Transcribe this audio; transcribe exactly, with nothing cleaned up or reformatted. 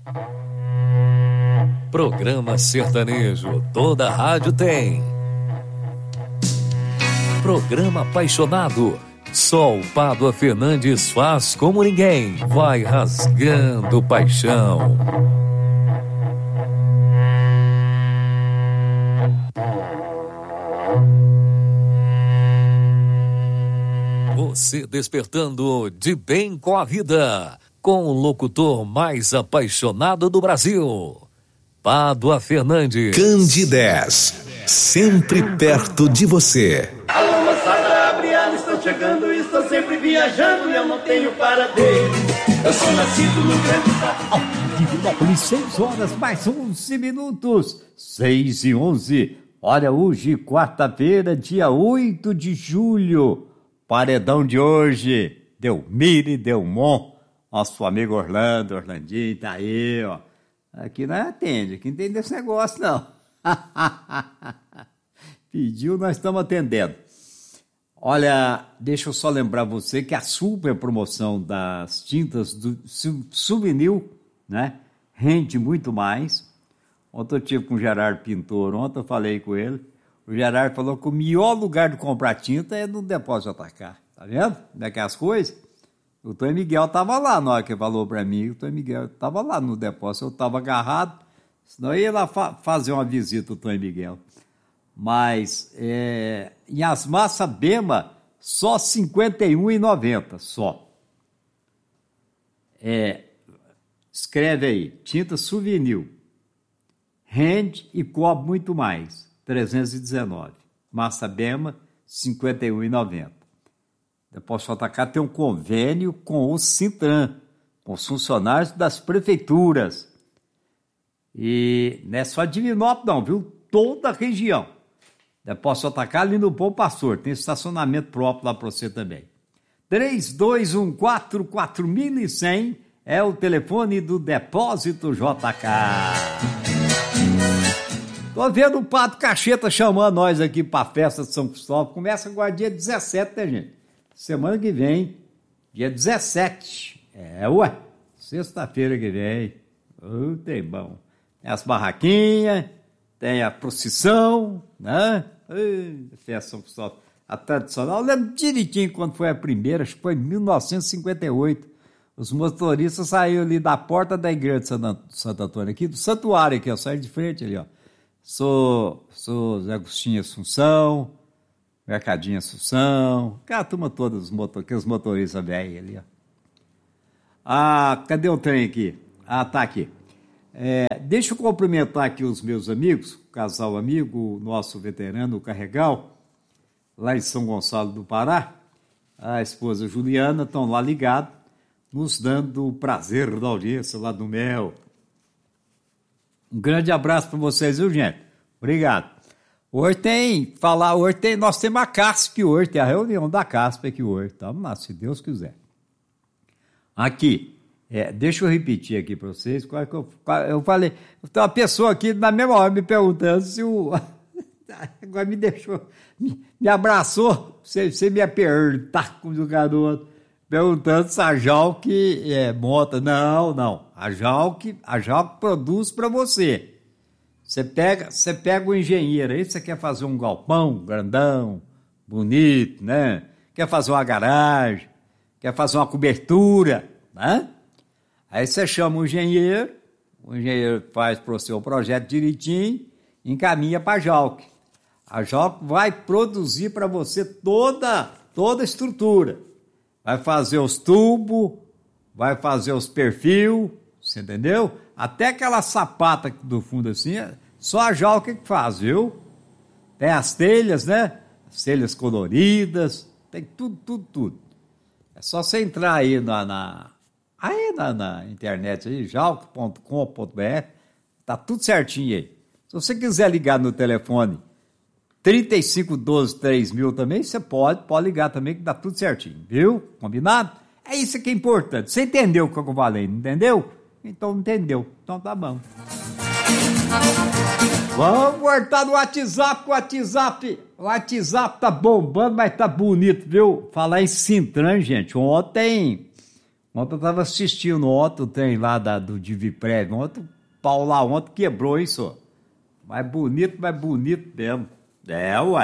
Programa sertanejo, toda rádio tem. Programa apaixonado, só o Pádua Fernandes faz como ninguém, vai rasgando paixão. Você despertando de bem com a vida, com o locutor mais apaixonado do Brasil, Pádua Fernandes. Candidez, sempre perto de você. Alô, moçada, abre ala, estou chegando, estou sempre viajando e eu não tenho paradeiro. Eu sou nascido no grande estado. Oh, Divinópolis, seis horas mais onze minutos. seis e onze. Olha, hoje, quarta-feira, dia oito de julho. Paredão de hoje, Delmiro e Delmon, nosso amigo Orlando, Orlandinho, tá aí, ó. Aqui não atende, aqui não tem desse negócio, não. Pediu, nós estamos atendendo. Olha, deixa eu só lembrar você que a super promoção das tintas do Souvenir, né, rende muito mais. Ontem eu tive com o Gerardo Pintor, ontem eu falei com ele. O Gerardo falou que o melhor lugar de comprar tinta é no depósito J K. Tá vendo? Como é que é as coisas? O Tony Miguel estava lá na hora que ele falou para mim. O Tony Miguel estava lá no depósito. Eu estava agarrado. Senão eu ia lá fa- fazer uma visita ao Tony Miguel. Mas é, em Asmassa Bema, só cinquenta e um reais e noventa centavos. Só. É, escreve aí. Tinta Souvenir. Rende e cobre muito mais. trezentos e dezenove. Massa Bema, cinquenta e um reais e noventa centavos. Depósito J K tem um convênio com o Sintran, com os funcionários das prefeituras. E não é só Divinópolis não, viu? Toda a região. Depósito J K ali no Bom Pastor. Tem estacionamento próprio lá para você também. três dois um quatro, quatro mil e cem é o telefone do Depósito J K. Tô vendo o Pato Cacheta chamando nós aqui pra festa de São Cristóvão. Começa agora dia dezessete, né, gente? Semana que vem, dia dezessete. É, ué, sexta-feira que vem. Oh, tem bom. Tem as barraquinhas, tem a procissão, né? Ei, festa de São Cristóvão. A tradicional, eu lembro direitinho quando foi a primeira, acho que foi em mil novecentos e cinquenta e oito. Os motoristas saíram ali da porta da igreja de Santo Antônio, aqui do santuário aqui, ó, saíram de frente ali, ó. Sou, sou Zé Agostinho Assunção, Mercadinho Assunção, aquela turma toda, os motor, aqueles motoristas velhos ali, ó. Ah, cadê o trem aqui? Ah, tá aqui. É, deixa eu cumprimentar aqui os meus amigos, o casal amigo, o nosso veterano, o Carregal, lá em São Gonçalo do Pará, a esposa Juliana, estão lá ligados, nos dando o prazer da audiência lá do Mel. Um grande abraço para vocês, viu, gente? Obrigado. Hoje tem, falar, hoje tem, nós temos a CASP hoje, tem a reunião da CASP aqui hoje. Estamos lá, se Deus quiser. Aqui, é, deixa eu repetir aqui para vocês, qual é que eu, qual, eu falei, tem uma pessoa aqui na mesma hora me perguntando se o... Agora me deixou, me, me abraçou, você, você me apertar com o jogador, perguntando se a Jalk é monta. Não, não. A Jalk, a Jalk produz para você. Você pega, você pega o engenheiro aí, você quer fazer um galpão grandão, bonito, né? Quer fazer uma garagem, quer fazer uma cobertura, né? Aí você chama o engenheiro, o engenheiro faz para o seu projeto direitinho, encaminha para a Jalk. A Jalk vai produzir para você toda, toda a estrutura. Vai fazer os tubos, vai fazer os perfil, você entendeu? Até aquela sapata do fundo assim, só a Jalk que faz, viu? Tem as telhas, né? As telhas coloridas, tem tudo, tudo, tudo. É só você entrar aí na, na, aí na, na internet, aí, jalk ponto com ponto b r, tá tudo certinho aí. Se você quiser ligar no telefone trinta e cinco doze três mil também, você pode, pode ligar também que dá tudo certinho, viu? Combinado? É isso que é importante. Você entendeu o que eu falei, não entendeu? Então entendeu. Então tá bom. Vamos cortar no WhatsApp, o WhatsApp. O WhatsApp tá bombando, mas tá bonito, viu? Falar em Sintran, gente. Ontem, Ontem eu estava assistindo ontem o trem lá da, do Diviprev. Ontem o pau lá ontem quebrou, hein, senhor? Mais bonito, mais bonito mesmo. É, ué.